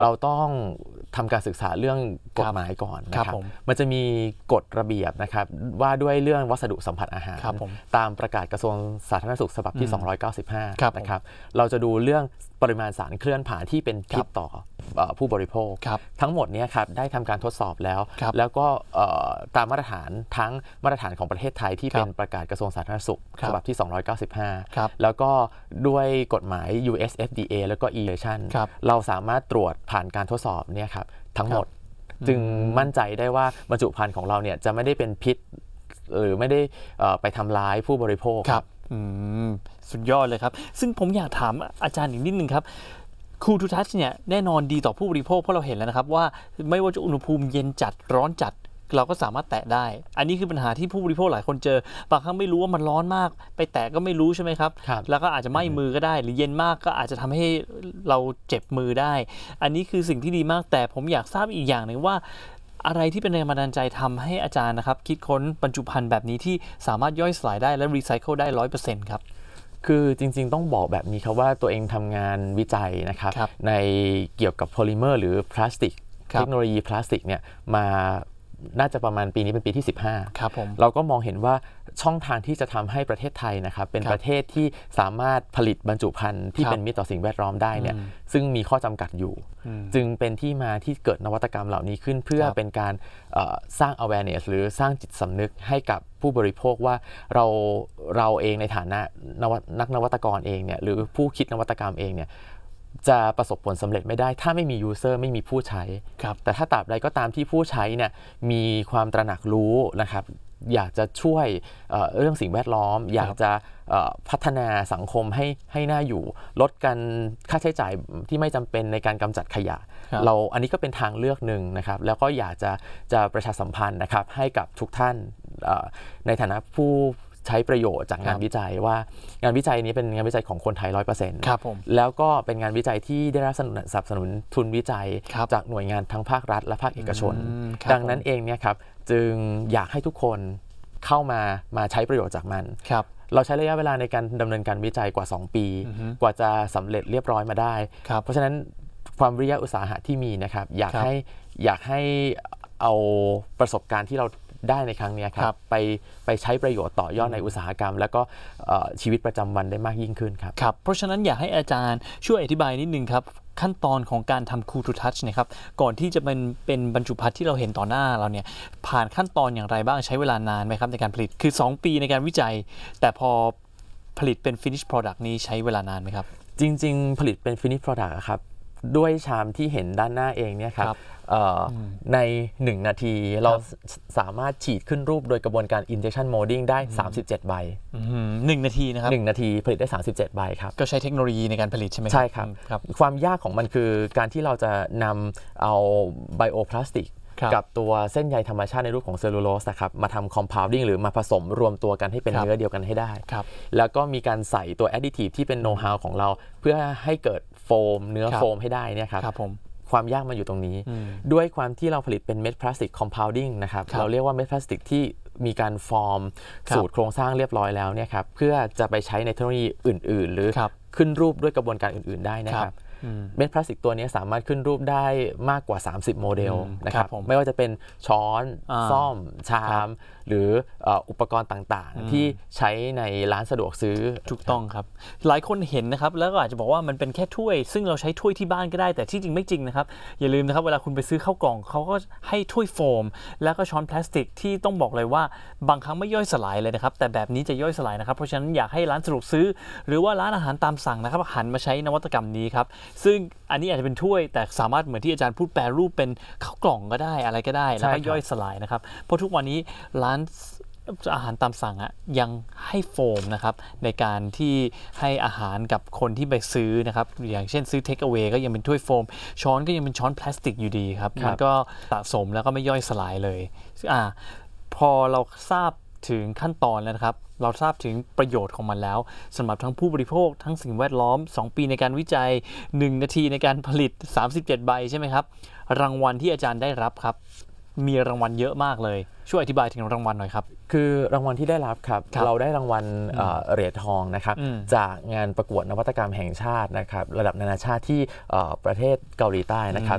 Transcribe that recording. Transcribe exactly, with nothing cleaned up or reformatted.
เราต้องทำการศึกษาเรื่องกฎหมายก่อนนะครับมันจะมีกฎระเบียบนะครับว่าด้วยเรื่องวัสดุสัมผัสอาหารตามประกาศกระทรวงสาธารณสุขฉบับที่สองร้อยเก้าสิบห้านะครับเราจะดูเรื่องปริมาณสารเคลื่อนผ่านที่เป็นพิษต่อผู้บริโภคทั้งหมดนี้ครับได้ทำการทดสอบแล้วแล้วก็ตามมาตรฐานทั้งมาตรฐานของประเทศไทยที่เป็นประกาศกระทรวงสาธารณสุขฉบับที่สองร้อยเก้าสิบห้าแล้วก็ด้วยกฎหมาย ยู เอส เอฟ ดี เอ แล้วก็ อี เลชั่น เราสามารถตรวจผ่านการทดสอบเนี่ยครับทั้งหมดจึงมั่นใจได้ว่าบรรจุภัณฑ์ของเราเนี่ยจะไม่ได้เป็นพิษหรือไม่ได้ไปทำร้ายผู้บริโภคครับสุดยอดเลยครับซึ่งผมอยากถามอาจารย์อีกนิดนึงครับคูลทูทัชเนี่ยแน่นอนดีต่อผู้บริโภคเพราะเราเห็นแล้วนะครับว่าไม่ว่าจะอุณหภูมิเย็นจัดร้อนจัดเราก็สามารถแตะได้อันนี้คือปัญหาที่ผู้บริโภคหลายคนเจอบางครั้งไม่รู้ว่ามันร้อนมากไปแตะก็ไม่รู้ใช่ไหมครับแล้วก็อาจจะไหม้มือก็ได้หรือเย็นมากก็อาจจะทำให้เราเจ็บมือได้อันนี้คือสิ่งที่ดีมากแต่ผมอยากทราบอีกอย่างหนึ่งว่าอะไรที่เป็นแรงบันดาลใจทำให้อาจารย์นะครับคิดค้นบรรจุภัณฑ์แบบนี้ที่สามารถย่อยสลายได้และรีไซเคิลได้ ร้อยเปอร์เซ็นต์ ครับคือจริงๆต้องบอกแบบนี้ครับว่าตัวเองทำงานวิจัยนะครับในเกี่ยวกับโพลิเมอร์หรือพลาสติกเทคโนโลยีพลาสติกเนี่ยมาน่าจะประมาณปีนี้เป็นปีที่สิบห้าครับผมเราก็มองเห็นว่าช่องทางที่จะทำให้ประเทศไทยนะครับเป็นประเทศที่สามารถผลิตบรรจุภัณฑ์ที่เป็นมิตรต่อสิ่งแวดล้อมได้เนี่ยซึ่งมีข้อจำกัดอยู่จึงเป็นที่มาที่เกิดนวัตกรรมเหล่านี้ขึ้นเพื่อเป็นการสร้าง awareness หรือสร้างจิตสำนึกให้กับผู้บริโภคว่าเราเราเองในฐานะนักนวัตกรเองเนี่ยหรือผู้คิดนวัตกรรมเองเนี่ยจะประสบผลสำเร็จไม่ได้ถ้าไม่มียูเซอร์ไม่มีผู้ใช้แต่ถ้าตราบใดก็ตามที่ผู้ใช้เนี่ยมีความตระหนักรู้นะครับอยากจะช่วยเ, เรื่องสิ่งแวดล้อมอยากจะพัฒนาสังคมให้ให้น่าอยู่ลดการค่าใช้จ่ายที่ไม่จำเป็นในการกำจัดขยะเราอันนี้ก็เป็นทางเลือกหนึ่งนะครับแล้วก็อยากจะจะประชาสัมพันธ์นะครับให้กับทุกท่านในฐานะผู้ใช้ประโยชน์จากงานวิจัยว่างานวิจัยนี้เป็นงานวิจัยของคนไทย ร้อยเปอร์เซ็นต์ครับผมแล้วก็เป็นงานวิจัยที่ได้รับสนับสนุนทุนวิจัยจากหน่วยงานทั้งภาครัฐและภาคเอกชนดังนั้นเองเนี่ยครับจึงอยากให้ทุกคนเข้ามามาใช้ประโยชน์จากมันเราใช้ระยะเวลาในการดำเนินการวิจัยกว่าสองปีกว่าจะสำเร็จเรียบร้อยมาได้เพราะฉะนั้นความวิริยะอุตสาหะที่มีนะครับอยากให้อยากให้เอาประสบการณ์ที่เราได้ในครั้งนี้ครับไปไปใช้ประโยชน์ต่อยอดในอุตสาหกรรมแล้วก็ชีวิตประจำวันได้มากยิ่งขึ้นครับครับเพราะฉะนั้นอยากให้อาจารย์ช่วยอธิบายนิดนึงครับขั้นตอนของการทำ Cool to Touch นะครับก่อนที่จะเป็นเป็นบรรจุภัณฑ์ที่เราเห็นต่อหน้าเราเนี่ยผ่านขั้นตอนอย่างไรบ้างใช้เวลานานไหมครับในการผลิตคือสองปีในการวิจัยแต่พอผลิตเป็น Finish Product นี้ใช้เวลานานไหมครับจริงๆผลิตเป็น Finish Product ครับด้วยชามที่เห็นด้านหน้าเองเนี่ยครับในหนึ่งนาทีเราสามารถฉีดขึ้นรูปโดยกระบวนการ injection molding ได้สามสิบเจ็ดใบหนึ่งนาทีนะครับหนึ่งนาทีผลิตได้สามสิบเจ็ดใบครับก็ใช้เทคโนโลยีในการผลิตใช่ไหมใช่ครับความยากของมันคือการที่เราจะนำเอาไบโอพลาสติกกับตัวเส้นใยธรรมชาติในรูปของเซลลูโลสนะครับมาทำ compounding หรือมาผสมรวมตัวกันให้เป็นเนื้อเดียวกันให้ได้แล้วก็มีการใส่ตัว additive ที่เป็นโน้ตฮาวของเราเพื่อให้เกิดโฟมเนื้อโฟมให้ได้เนี่ยครับความยากมันอยู่ตรงนี้ด้วยความที่เราผลิตเป็นเม็ดพลาสติก compounding นะครับเราเรียกว่าเม็ดพลาสติกที่มีการฟอร์มสูตรโครงสร้างเรียบร้อยแล้วเนี่ยครับเพื่อจะไปใช้ในเทคโนโลยีอื่นๆหรือขึ้นรูปด้วยกระบวนการอื่นๆได้นะครับเม็ดพลาสติกตัวนี้สามารถขึ้นรูปได้มากกว่าสามสิบโมเดลนะครับไม่ว่าจะเป็นช้อนซ่อมชามหรืออุปกรณ์ต่างๆที่ใช้ในร้านสะดวกซื้อถูกต้องครับหลายคนเห็นนะครับแล้วก็อาจจะบอกว่ามันเป็นแค่ถ้วยซึ่งเราใช้ถ้วยที่บ้านก็ได้แต่ที่จริงไม่จริงนะครับอย่าลืมนะครับเวลาคุณไปซื้อข้าวกล่องเขาก็ให้ถ้วยโฟมแล้วก็ช้อนพลาสติกที่ต้องบอกเลยว่าบางครั้งไม่ย่อยสลายเลยนะครับแต่แบบนี้จะย่อยสลายนะครับเพราะฉะนั้นอยากให้ร้านสะดวกซื้อหรือว่าร้านอาหารตามสั่งนะครับหันมาใช้นวัตกรรมนี้ครับซึ่งอันนี้อาจจะเป็นถ้วยแต่สามารถเหมือนที่อาจารย์พูดแปรรูปเป็นข้าวกล่องก็ได้อะไรก็ได้แล้วก็ย่อยสลายนะครับเพราะทุกวันนี้ร้านอาหารตามสั่งอะยังให้โฟมนะครับในการที่ให้อาหารกับคนที่ไปซื้อนะครับอย่างเช่นซื้อเทคเอาเวก็ยังเป็นถ้วยโฟมช้อนก็ยังเป็นช้อนพลาสติกอยู่ดีครับมันก็สะสมแล้วก็ไม่ย่อยสลายเลยอ่าพอเราทราบถึงขั้นตอนแล้วนะครับเราทราบถึงประโยชน์ของมันแล้วสำหรับทั้งผู้บริโภคทั้งสิ่งแวดล้อมสองปีในการวิจัยหนึ่งนาทีในการผลิตสามสิบเจ็ดใบใช่ไหมครับรางวัลที่อาจารย์ได้รับครับมีรางวัลเยอะมากเลยช่วยอธิบายถึงรางวัลหน่อยครับคือรางวัลที่ได้รับครับเราได้รางวัลเหรียญทองนะครับจากงานประกวดนวัตกรรมแห่งชาตินะครับระดับนานาชาติที่ประเทศเกาหลีใต้นะครับ